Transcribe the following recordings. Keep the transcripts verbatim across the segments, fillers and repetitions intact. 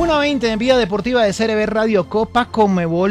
veintiuno veinte en Vía Deportiva de C R B Radio, Copa Conmebol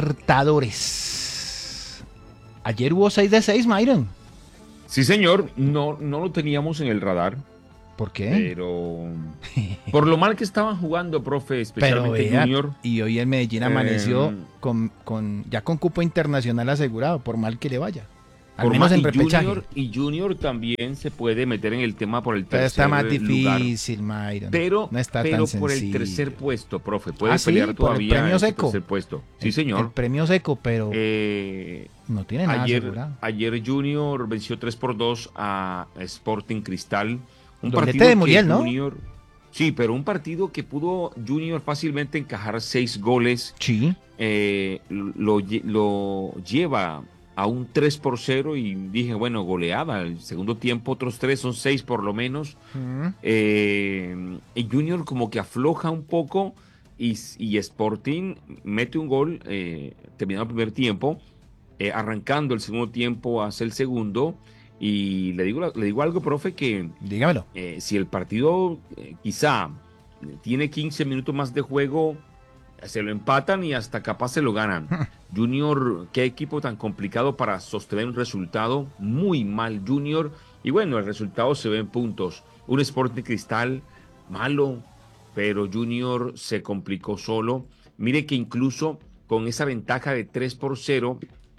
Libertadores. Ayer hubo seis de seis, Myron. Sí, señor, no, no lo teníamos en el radar. ¿Por qué? Pero por lo mal que estaban jugando, profe, especialmente Pero vea, Junior. Y hoy el Medellín amaneció eh, con, con ya con cupo internacional asegurado, por mal que le vaya. Al por menos mal, en y repechaje. Junior, y Junior también se puede meter en el tema por el Pero tercer está más lugar. difícil, Myron. Pero, no está pero tan por el sencillo. tercer puesto, profe. Puede ¿Ah, sí? pelear ¿Por el todavía premio ese seco? tercer puesto. Sí, El- señor. El premio seco, pero Eh, no tiene nada ayer, asegurado. ayer Junior venció tres por dos a Sporting Cristal. Un Doblete partido de Muriel, que ¿no? Junior, sí, pero un partido que pudo Junior fácilmente encajar seis goles. Sí. Eh, lo, lo lleva a un tres por cero y dije, bueno, goleada. El segundo tiempo, otros tres, son seis por lo menos. Mm. Eh, y Junior como que afloja un poco y, y Sporting mete un gol eh, terminado el primer tiempo, eh, arrancando el segundo tiempo hace el segundo. Y le digo, le digo algo, profe, que Dígamelo. eh, si el partido eh, quizá tiene quince minutos más de juego, se lo empatan y hasta capaz se lo ganan. Junior, qué equipo tan complicado para sostener un resultado. Muy mal Junior. Y bueno, el resultado se ve en puntos. Un Sporting Cristal malo, pero Junior se complicó solo. Mire que incluso con esa ventaja de tres por cero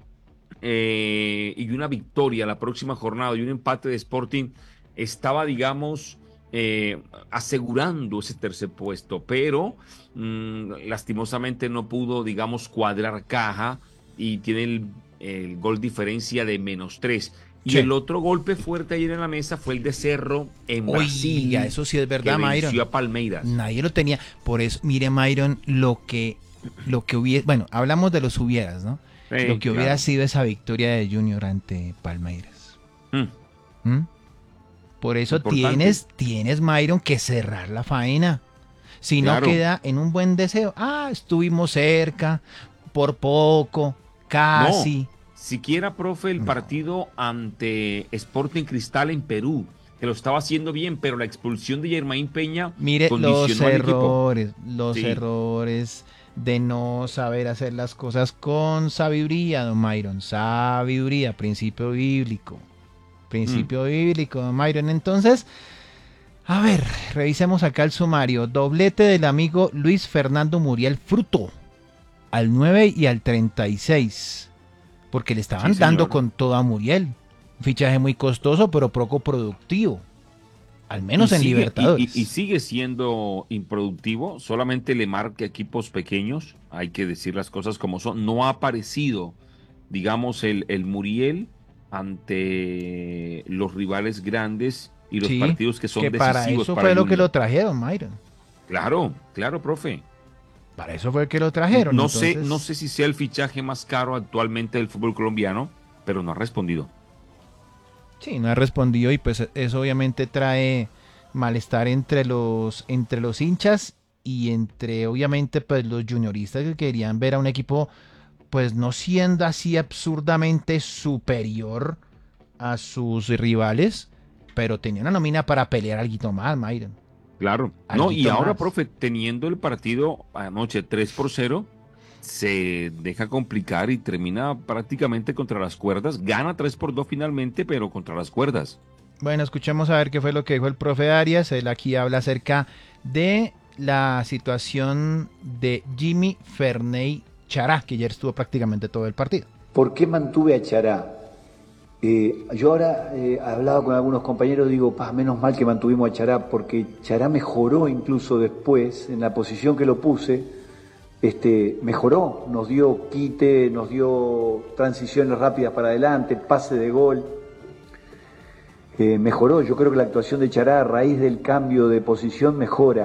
eh, y una victoria la próxima jornada y un empate de Sporting, estaba, digamos, eh, asegurando ese tercer puesto, pero mmm, lastimosamente no pudo, digamos, cuadrar caja y tiene el, el gol diferencia de menos tres. Y Sí. el otro golpe fuerte ayer en la mesa fue el de Cerro en Oiga, Brasil. eso sí es verdad, que venció Myron. a Palmeiras. Nadie lo tenía. Por eso, mire, Myron, lo que, lo que hubiera, bueno, hablamos de los hubieras, ¿no? Sí, lo que hubiera claro. sido esa victoria de Junior ante Palmeiras. Mm. ¿Mm? Por eso Importante. tienes, tienes, Myron, que cerrar la faena. Si Claro. no queda en un buen deseo. Ah, estuvimos cerca, por poco, casi. No, siquiera, profe, el No. partido ante Sporting Cristal en Perú, que lo estaba haciendo bien, pero la expulsión de Germain Peña Mire los condicionó al equipo. errores, los Sí. errores de no saber hacer las cosas con sabiduría, don Myron. Sabiduría, principio bíblico. Principio mm. bíblico, don Myron. Entonces, a ver, revisemos acá el sumario. Doblete del amigo Luis Fernando Muriel Fruto al nueve y al treinta y seis. Porque le estaban Sí, dando señor. con todo a Muriel. Un fichaje muy costoso, pero poco productivo. Al menos Y en sigue- Libertadores. Y, y- y sigue siendo improductivo, solamente le marca equipos pequeños, hay que decir las cosas como son. No ha aparecido, digamos, el, el Muriel ante los rivales grandes y los Sí, partidos que son que para decisivos eso para fue lo que Junior. lo trajeron, Myron. Claro, claro, profe. Para eso fue que lo trajeron. No entonces... sé, no sé si sea el fichaje más caro actualmente del fútbol colombiano, pero no ha respondido. Sí, no ha respondido y pues eso obviamente trae malestar entre los, entre los hinchas y entre obviamente pues los junioristas que querían ver a un equipo pues no siendo así absurdamente superior a sus rivales, pero tenía una nómina para pelear algo más, Myron. Claro. No, y Alguito ahora, más. profe, teniendo el partido anoche tres por cero, se deja complicar y termina prácticamente contra las cuerdas. Gana tres por dos finalmente, pero contra las cuerdas. Bueno, escuchemos a ver qué fue lo que dijo el profe Arias. Él aquí habla acerca de la situación de Jimmy Ferney Chará, que ayer estuvo prácticamente todo el partido. ¿Por qué mantuve a Chará? Eh, yo ahora he eh, hablado con algunos compañeros, digo, pa, menos mal que mantuvimos a Chará, porque Chará mejoró incluso después, en la posición que lo puse, este, mejoró, nos dio quite, nos dio transiciones rápidas para adelante, pase de gol, eh, mejoró. Yo creo que la actuación de Chará a raíz del cambio de posición mejora.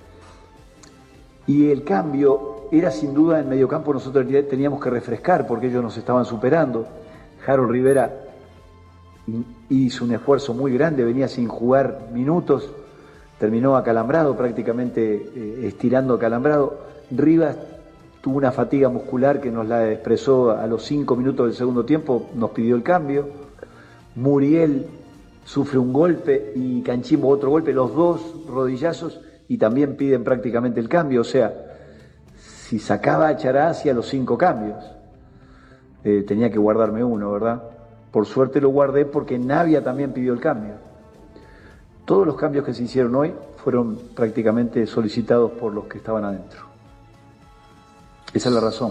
Y el cambio era sin duda en mediocampo, nosotros teníamos que refrescar porque ellos nos estaban superando. Harold Rivera hizo un esfuerzo muy grande, venía sin jugar minutos, terminó acalambrado, prácticamente eh, estirando acalambrado. Rivas tuvo una fatiga muscular que nos la expresó a los cinco minutos del segundo tiempo, nos pidió el cambio. Muriel sufre un golpe y Canchimbo otro golpe, los dos rodillazos, y también piden prácticamente el cambio. O sea, si sacaba a Chará hacía los cinco cambios. Eh, tenía que guardarme uno, ¿verdad? Por suerte lo guardé porque Navia también pidió el cambio. Todos los cambios que se hicieron hoy fueron prácticamente solicitados por los que estaban adentro. Esa es la razón.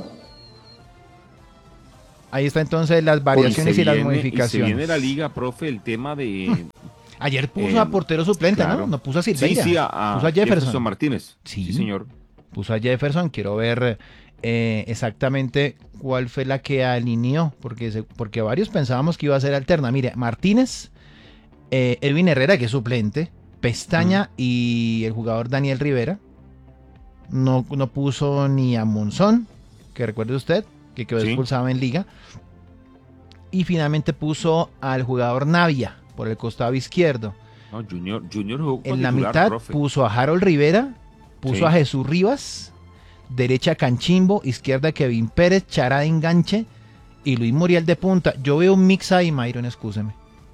Ahí está entonces las variaciones y, y las viene, modificaciones. Y se viene la liga, profe, el tema de... Ayer puso eh, a portero suplente, claro. ¿no? No puso a Silveira. Sí, sí, a, a puso a Jefferson. Jefferson Martínez. Sí. sí, señor. Puso a Jefferson. Quiero ver eh, exactamente cuál fue la que alineó, porque, se, porque varios pensábamos que iba a ser alterna. Mire, Martínez, eh, Edwin Herrera, que es suplente, Pestaña mm. y el jugador Daniel Rivera. No, no puso ni a Monzón, que recuerde usted, que quedó sí. expulsado en liga. Y finalmente puso al jugador Navia por el costado izquierdo. No, Junior, Junior jugó en la titular, mitad profe. Puso a Harold Rivera, puso sí. a Jesús Rivas, derecha Canchimbo, izquierda Kevin Pérez, Chará de enganche y Luis Muriel de punta. Yo veo un mix ahí, Myron, excúseme.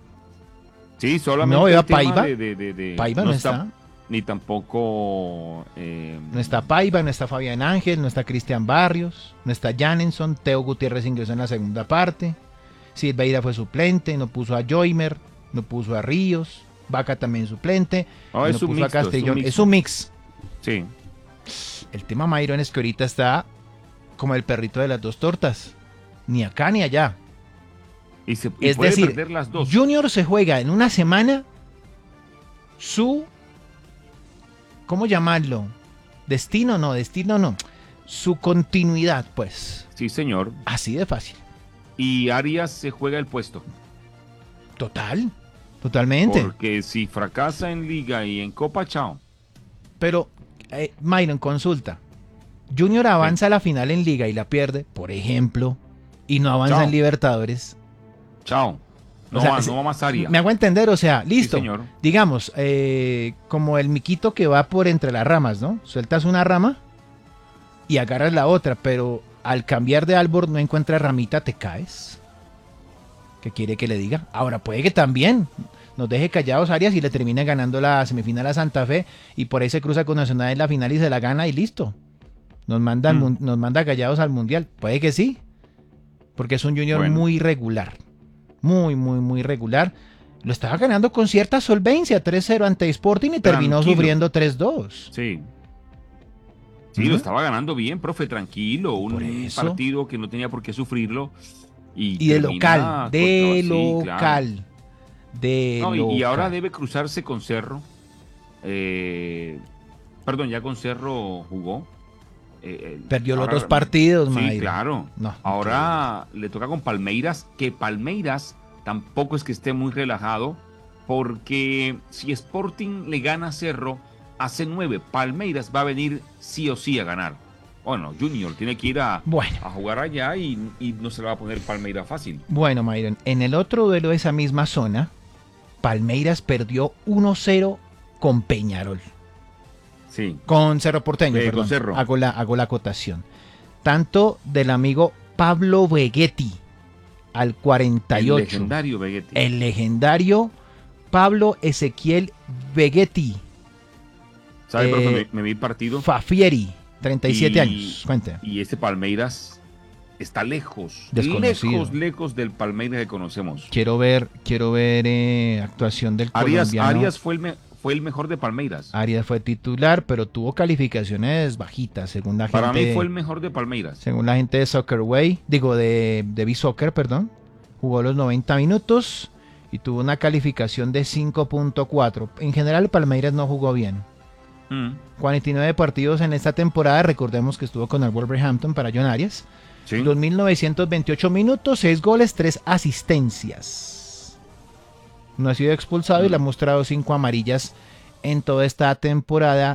Sí, solamente no veo a el tema Paiva. De, de, de, de, Paiva no, no está, está. Ni tampoco... Eh, no está Paiva, no está Fabián Ángel, no está Cristian Barrios, no está Janenson, Teo Gutiérrez ingresó en la segunda parte. Silveira fue suplente, no puso a Joymer, no puso a Ríos, Vaca también suplente, no, no es puso mixto, a Castellón, es un, es un mix. Sí. El tema, Myron, es que ahorita está como el perrito de las dos tortas, ni acá ni allá. Y se, y es puede decir, perder las dos. Junior se juega en una semana su, ¿cómo llamarlo? Destino no, destino no, su continuidad, pues. Sí, señor. Así de fácil. Y Arias se juega el puesto. Total, totalmente. Porque si fracasa en Liga y en Copa, chao. Pero, eh, Myron, consulta. Junior avanza sí. a la final en Liga y la pierde, por ejemplo, y no avanza chao. en Libertadores. Chao. No, o sea, va, no va más Arias. Me hago entender, o sea, listo. Sí, señor. Digamos, eh, como el miquito que va por entre las ramas, ¿no? Sueltas una rama y agarras la otra, pero al cambiar de árbol no encuentras ramita, te caes. ¿Qué quiere que le diga? Ahora puede que también nos deje callados Arias y le termine ganando la semifinal a Santa Fe y por ahí se cruza con Nacional en la final y se la gana y listo. Nos manda, mm. nos manda callados al Mundial. Puede que sí, porque es un Junior bueno. muy regular. Muy, muy, muy regular. Lo estaba ganando con cierta solvencia, tres cero ante Sporting y terminó tranquilo. Sufriendo tres dos. Sí. Sí, ¿Mm? Lo estaba ganando bien, profe, tranquilo. Un partido que no tenía por qué sufrirlo. Y, y de local, de contra... local. Sí, claro. De no, local. Y ahora debe cruzarse con Cerro. Eh, perdón, ya con Cerro jugó. Eh, Perdió ahora, los dos partidos, Sí, Mayra. claro. No, ahora okay. le toca con Palmeiras, que Palmeiras tampoco es que esté muy relajado, porque si Sporting le gana a Cerro, hace nueve. Palmeiras va a venir sí o sí a ganar. Bueno, Junior tiene que ir a, bueno. a jugar allá y, y no se le va a poner Palmeiras fácil. Bueno, Myron, en el otro duelo de esa misma zona, Palmeiras perdió uno cero con Peñarol. Sí. Con Cerro Porteño, eh, perdón. Con Cerro. Hago la, hago la acotación. Tanto del amigo Pablo Vegetti al cuarenta y ocho. El legendario Vegetti. El legendario Pablo Ezequiel Vegetti. ¿Sabe, eh, profe? Me, me vi el partido. Fafieri, treinta y siete y, años. Cuente. Y ese Palmeiras está lejos. Desconocido. Lejos, lejos del Palmeiras que conocemos. Quiero ver, quiero ver eh, actuación del Arias, colombiano. Arias fue el me, Fue el mejor de Palmeiras. Arias fue titular, pero tuvo calificaciones bajitas, según la gente. Para mí fue el mejor de Palmeiras. Según la gente de Soccerway, digo, de, de B-Soccer, perdón. Jugó los noventa minutos y tuvo una calificación de cinco punto cuatro. En general, Palmeiras no jugó bien. Mm. cuarenta y nueve partidos en esta temporada. Recordemos que estuvo con el Wolverhampton para John Arias. Sí. dos mil novecientos veintiocho minutos, seis goles, tres asistencias. No ha sido expulsado mm. y le ha mostrado cinco amarillas en toda esta temporada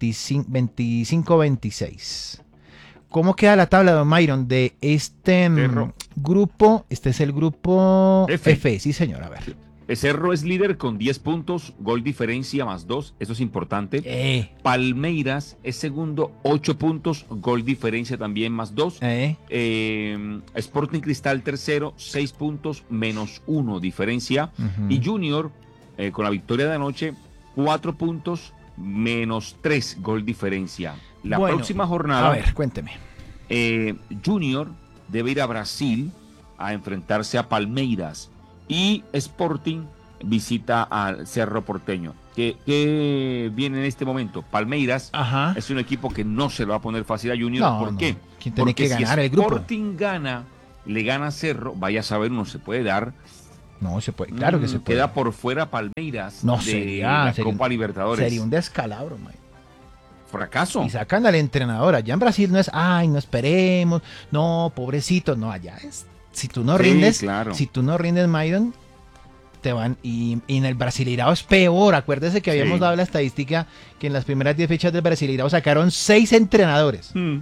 veinticinco veintiséis. ¿Cómo queda la tabla, don Myron, de este Cerro. grupo? Este es el grupo F. F, sí señor, a ver. Cerro es líder con diez puntos, gol diferencia más dos, eso es importante. Eh. Palmeiras es segundo, ocho puntos, gol diferencia también más dos. Eh. Eh, Sporting Cristal tercero, seis puntos, menos uno diferencia. Uh-huh. Y Junior, eh, con la victoria de anoche, cuatro puntos, menos tres gol diferencia. La Bueno, próxima jornada, A ver, cuénteme. eh, Junior debe ir a Brasil a enfrentarse a Palmeiras y Sporting visita al Cerro Porteño. ¿Qué, qué viene en este momento? Palmeiras Ajá. es un equipo que no se lo va a poner fácil a Junior. No, ¿Por no. qué? ¿Quién tiene Porque que si ganar el grupo? Sporting gana, le gana a Cerro, vaya a saber, uno se puede dar. No, se puede, claro que Mm, se puede. Queda por fuera Palmeiras No, de sería- la sería un- Copa Libertadores. Sería un descalabro, man. Fracaso. Y sacan al entrenador. Allá en Brasil no es, ay, no esperemos, no, pobrecito, no, allá es, si tú no Sí, rindes, claro. si tú no rindes, Myron, te van, y, y en el Brasileirao es peor. Acuérdese que habíamos Sí. dado la estadística que en las primeras diez fechas del Brasileirao sacaron seis entrenadores. Mm.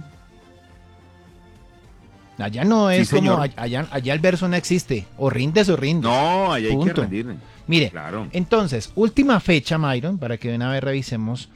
Allá no es Sí, como, señor. allá, allá el verso no existe, o rindes o rindes. No, ahí hay que Punto. rendir. Mire, Claro. entonces, última fecha, Myron, para que de una vez revisemos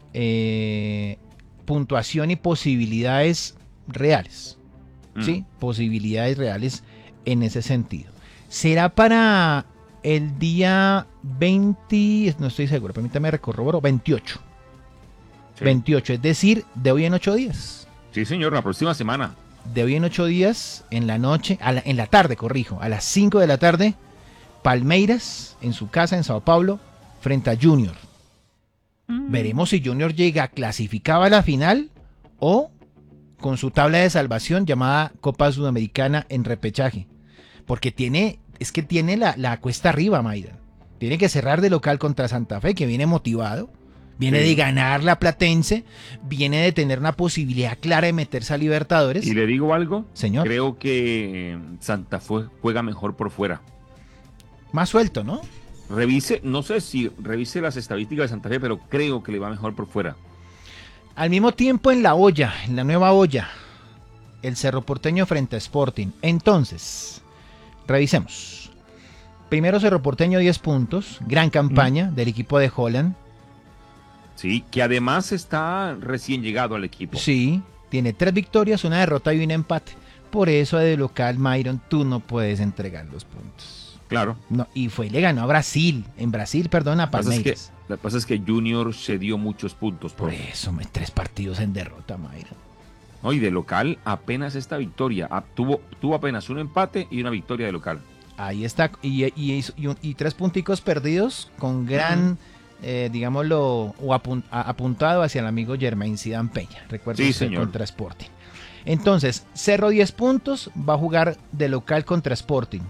eh, puntuación y posibilidades reales. Mm. ¿Sí? Posibilidades reales en ese sentido. Será para el día veinte, no estoy seguro, permítame recorroboro, veintiocho. Sí. veintiocho, es decir, de hoy en ocho días. Sí, señor, la próxima semana. De hoy en ocho días, en la noche, a la- en la tarde, corrijo, a las cinco de la tarde, Palmeiras, en su casa en Sao Paulo, frente a Junior. Veremos si Junior llega clasificado a la final o con su tabla de salvación llamada Copa Sudamericana en repechaje. Porque tiene, es que tiene la, la cuesta arriba, Mayra. Tiene que cerrar de local contra Santa Fe, que viene motivado. Viene Sí. de ganar la Platense, viene de tener una posibilidad clara de meterse a Libertadores. Y le digo algo, Señor, creo que Santa Fe juega mejor por fuera. más suelto, ¿no? Revise, no sé si revise las estadísticas de Santa Fe, pero creo que le va mejor por fuera. Al mismo tiempo en la olla, en la nueva olla, el Cerro Porteño frente a Sporting. Entonces, revisemos. Primero Cerro Porteño diez puntos, gran campaña del equipo de Holland. Sí, que además está recién llegado al equipo. Sí, tiene tres victorias, una derrota y un empate. Por eso de local, Myron, tú no puedes entregar los puntos. Claro. No, y fue y le ganó a Brasil, en Brasil, perdón, a Lo que pasa es que, Palmeiras. lo que pasa es que Junior se dio muchos puntos. Por profe. eso, me- tres partidos en derrota, Myron. No, y de local apenas esta victoria. Ah, tuvo, tuvo apenas un empate y una victoria de local. Ahí está, y, y, y, un- y tres punticos perdidos con gran, eh, digámoslo, o apun- a- apuntado hacia el amigo Germain Zidane Peña. Recuerda Sí, usted, señor. contra Sporting. Entonces, Cerro diez puntos, va a jugar de local contra Sporting.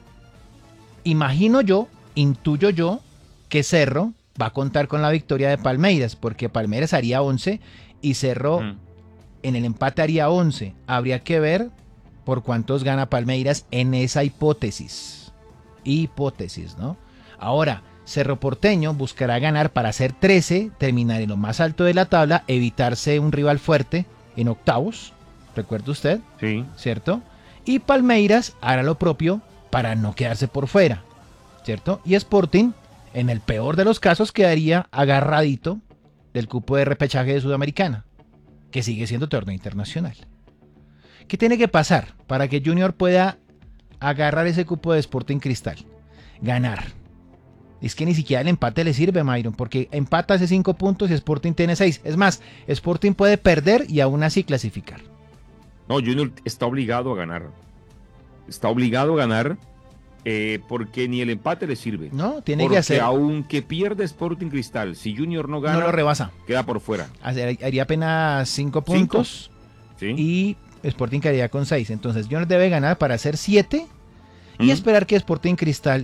Imagino yo, intuyo yo, que Cerro va a contar con la victoria de Palmeiras, porque Palmeiras haría once y Cerro Mm. en el empate haría once. Habría que ver por cuántos gana Palmeiras en esa hipótesis. Hipótesis, ¿no? Ahora, Cerro Porteño buscará ganar para hacer trece, terminar en lo más alto de la tabla, evitarse un rival fuerte en octavos, recuerda usted, Sí. ¿cierto? Y Palmeiras hará lo propio para no quedarse por fuera, ¿cierto? Y Sporting, en el peor de los casos, quedaría agarradito del cupo de repechaje de Sudamericana, que sigue siendo torneo internacional. ¿Qué tiene que pasar para que Junior pueda agarrar ese cupo de Sporting Cristal? Ganar. Es que ni siquiera el empate le sirve, Myron, porque empata hace cinco puntos y Sporting tiene seis. Es más, Sporting puede perder y aún así clasificar. No, Junior está obligado a ganar. Está obligado a ganar eh, porque ni el empate le sirve. No, tiene porque que hacer. aunque pierde Sporting Cristal, si Junior no gana, No lo rebasa. queda por fuera. Hacer- Haría apenas cinco puntos ¿Sí? y Sporting quedaría con seis. Entonces Junior debe ganar para hacer siete y Mm. esperar que Sporting Cristal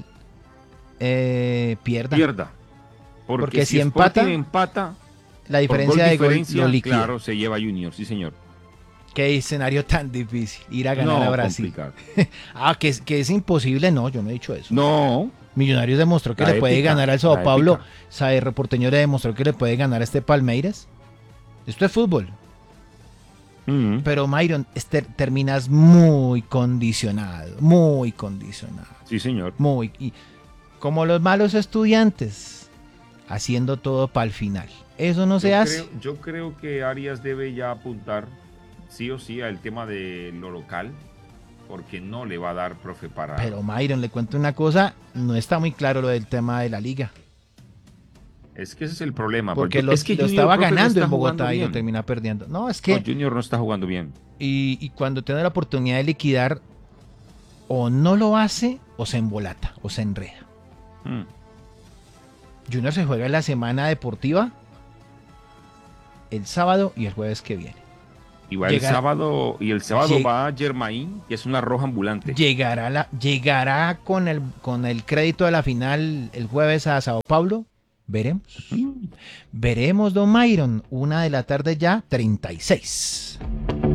eh, pierda. Pierda. Porque, Porque si si Sporting empata, empata, La por diferencia gol de gol diferencia, lo liquida. claro, se lleva Junior, sí señor. Qué escenario tan difícil. Ir a ganar No, a Brasil. complicado. Ah, que es, que es imposible. No, yo no he dicho eso. No, Millonarios demostró que La le puede épica, ganar al Sao la Paulo. épica. Cerro Porteño le demostró que le puede ganar a este Palmeiras. Esto es fútbol. Mm. Pero Myron, este, terminas muy condicionado. Muy condicionado. sí señor. Muy. Y como los malos estudiantes, haciendo todo para el final. Eso no se yo hace. Creo, yo creo que Arias debe ya apuntar sí o sí al tema de lo local, porque no le va a dar, profe, para... Pero Myron, le cuento una cosa, no está muy claro lo del tema de la liga. Es que ese es el problema. Porque, porque lo, es que lo Junior, estaba profe, no ganando está en Bogotá jugando y lo bien. termina perdiendo. No, es que... No, Junior no está jugando bien. Y, y cuando tiene la oportunidad de liquidar, o no lo hace, o se embolata, o se enreda. Mm. Junior se juega en la semana deportiva el sábado y el jueves que viene. Y va Llega- el sábado, y el sábado Lleg- va Germain, que es una roja ambulante. ¿Llegará, la, llegará con, el, con el crédito de la final el jueves a Sao Paulo? Veremos. Mm. Veremos, don Myron. Una de la tarde ya, treinta y seis.